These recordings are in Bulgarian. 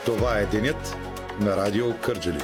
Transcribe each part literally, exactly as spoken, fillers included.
Това е денят на Радио Кърджали.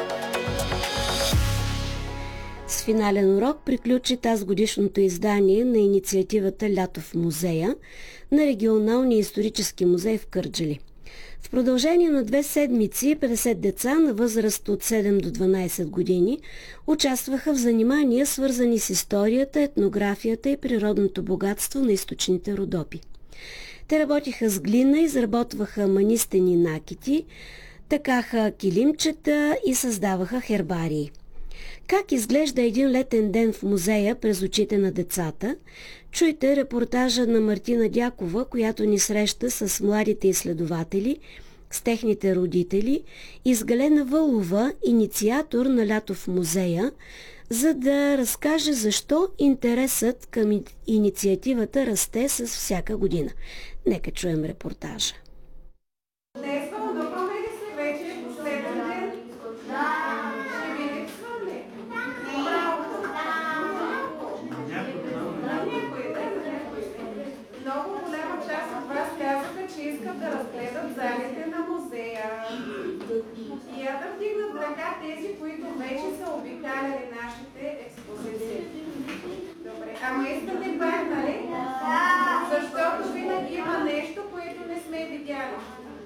С финален урок приключи тазгодишното издание на инициативата Лято в музея на Регионалния исторически музей в Кърджали. В продължение на две седмици петдесет деца на възраст от седем до дванадесет години участваха в занимания, свързани с историята, етнографията и природното богатство на източните Родопи. Те работиха с глина, изработваха манистени накити, такаха килимчета и създаваха хербарии. Как изглежда един летен ден в музея през очите на децата? Чуйте репортажа на Мартина Дякова, която ни среща с младите изследователи, с техните родители и с Галена Вълова, инициатор на Лято в музея, за да разкаже защо интересът към инициативата расте с всяка година. Нека чуем репортажа. Да разгледат залите на музея. И я да вдигнат ръка тези, които вече са обикаляли нашите експозиции. Добре. Ама искате пак, нали? Да. Защото винаги има нещо, което не сме видяли.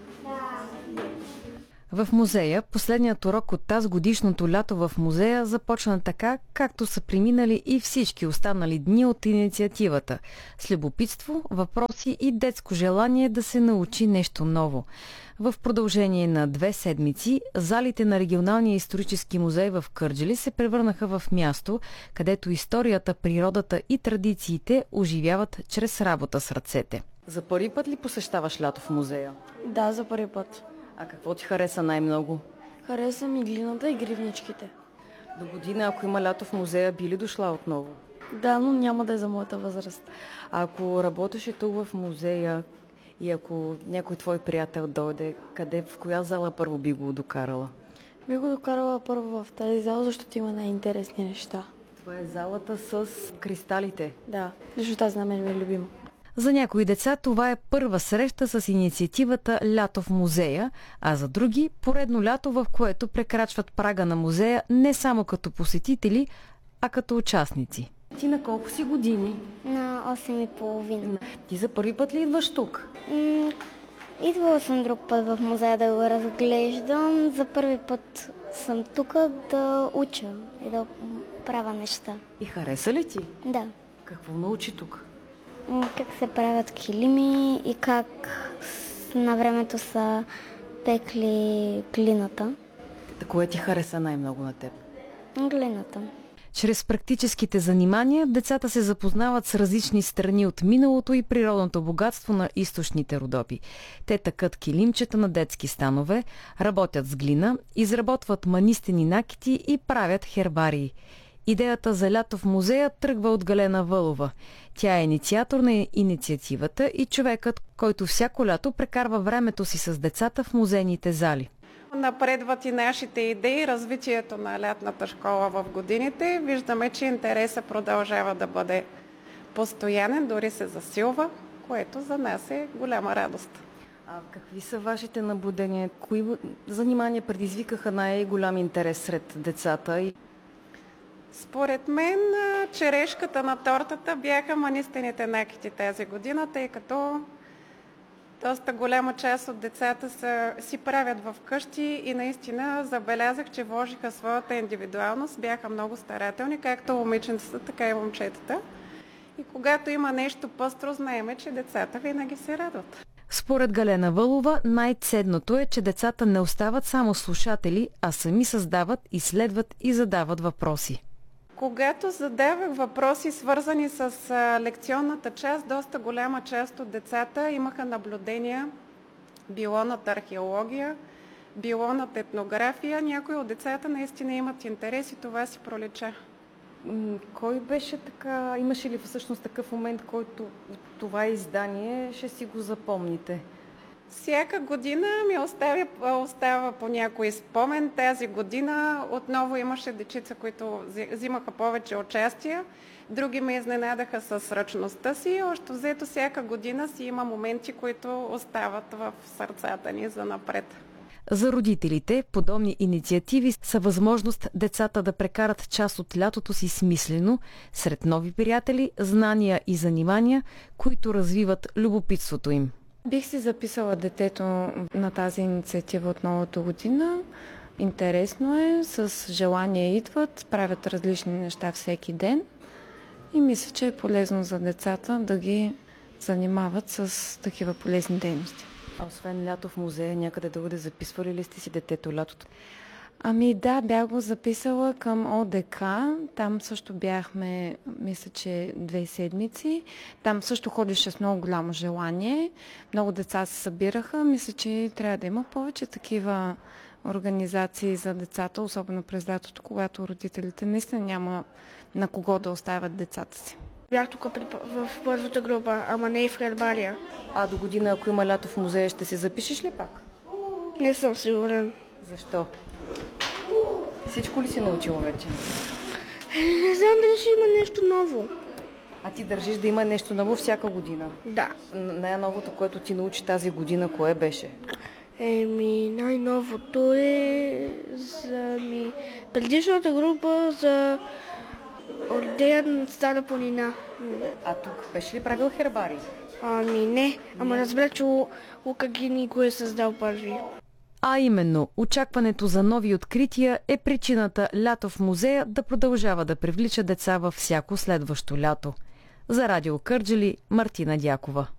Да. В музея последният урок от тази годишното лято в музея започна така, както са преминали и всички останали дни от инициативата. С любопитство, въпроси и детско желание да се научи нещо ново. В продължение на две седмици залите на Регионалния исторически музей в Кърджали се превърнаха в място, където историята, природата и традициите оживяват чрез работа с ръцете. За първи път ли посещаваш лято в музея? Да, за първи път. А какво ти хареса най-много? Хареса ми глината и гривничките. До година, ако има лято в музея, би ли дошла отново? Да, но няма да е за моята възраст. А ако работеше тук в музея и ако някой твой приятел дойде, къде, в коя зала първо би го докарала? Би го докарала първо в тази зала, защото има най-интересни неща. Това е залата с кристалите? Да, защото тази на мен ми е любима. За някои деца това е първа среща с инициативата Лято в музея, а за други поредно лято, в което прекрачват прага на музея не само като посетители, а като участници. Ти на колко си години? На осем и половина. Ти за първи път ли идваш тук? М- идвала съм друг път в музея да го разглеждам. За първи път съм тук да уча и да правя неща. И хареса ли ти? Да. Какво научи тук? Как се правят килими и как на времето са пекли глината. Кое ти хареса най-много на теб? Глината. Чрез практическите занимания децата се запознават с различни страни от миналото и природното богатство на източните Родопи. Те такът килимчета на детски станове, работят с глина, изработват манистени накити и правят хербарии. Идеята за лято в музея тръгва от Галена Вълова. Тя е инициатор на инициативата и човекът, който всяко лято прекарва времето си с децата в музейните зали. Напредват и нашите идеи, развитието на лятната школа в годините. Виждаме, че интересът продължава да бъде постоянен, дори се засилва, което за нас е голяма радост. А какви са вашите наблюдения? Кои занимания предизвикаха най-голям интерес сред децата? Според мен черешката на тортата бяха манистените накити тази година, тъй като доста голяма част от децата са, си правят в къщи и наистина забелязах, че вложиха своята индивидуалност, бяха много старателни, както момиченцата, така и момчетата. И когато има нещо пъстро, знаеме, че децата винаги се радват. Според Галена Вълова, най-ценното е, че децата не остават само слушатели, а сами създават, изследват и задават въпроси. Когато задавах въпроси, свързани с лекционната част, доста голяма част от децата имаха наблюдения било над археология, било над етнография. Някои от децата наистина имат интерес и това си пролича. Кой беше така, имаше ли всъщност такъв момент, който от това издание ще си го запомните? Всяка година ми оставя, остава по някой спомен. Тази година отново имаше дечица, които взимаха повече участие. Други ме изненадаха с ръчността си. Още взето всяка година си има моменти, които остават в сърцата ни за напред. За родителите подобни инициативи са възможност децата да прекарат част от лятото си смислено, сред нови приятели, знания и занимания, които развиват любопитството им. Бих си записала детето на тази инициатива от новата година. Интересно е, с желание идват, правят различни неща всеки ден и мисля, че е полезно за децата да ги занимават с такива полезни дейности. А освен лято в музея, някъде да бъде записвали ли сте си детето лятото? Ами да, бях го записала към ОДК. Там също бяхме, мисля, че две седмици. Там също ходише с много голямо желание. Много деца се събираха. Мисля, че трябва да има повече такива организации за децата, особено през лятото, когато родителите наистина няма на кого да оставят децата си. Бях тук в първата група, ама не и в хербария. А до година, ако има лято в музея, ще се запишеш ли пак? Не съм сигурен. Защо? Всичко ли си научила вече? Не знам дали ще има нещо ново. А ти държиш да има нещо ново всяка година? Да. Най-новото, което ти научи тази година, кое беше? Еми, най-новото е за ми... предишната група за Ордея на Стара планина. А тук беше ли правил хербарий? Ами не, ама разбра, че Лука Гини го е създал първи. А именно, очакването за нови открития е причината лято в музея да продължава да привлича деца във всяко следващо лято. За Радио Кърджали, Мартина Дякова.